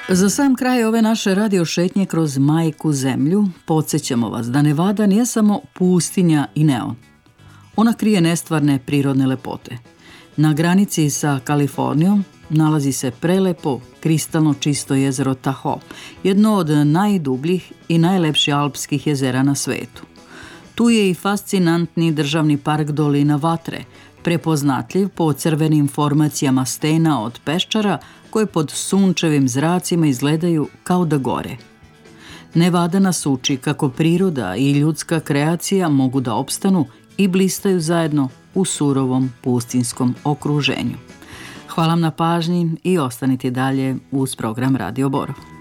Za sam kraj ove naše radio šetnje kroz majku zemlju podsjećamo vas da Nevada nije samo pustinja i neon. Ona krije nestvarne prirodne lepote. Na granici sa Kalifornijom nalazi se prelepo, kristalno čisto jezero Tahoe, jedno od najdubljih i najlepših alpskih jezera na svetu. Tu je i fascinantni državni park Dolina Vatre, prepoznatljiv po crvenim formacijama stena od peščara koje pod sunčevim zracima izgledaju kao da gore. Nevada nas uči kako priroda i ljudska kreacija mogu da opstanu i blistaju zajedno u surovom pustinskom okruženju. Hvala vam na pažnji i ostanite dalje uz program Radio Borov.